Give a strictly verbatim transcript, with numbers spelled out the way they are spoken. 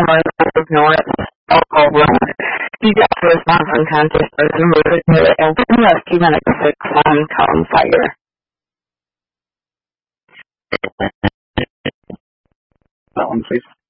homework or ignore it. Alcohol room. He got to his mom unconscious person, moved to the open rescue medic six on column fire. That one, please.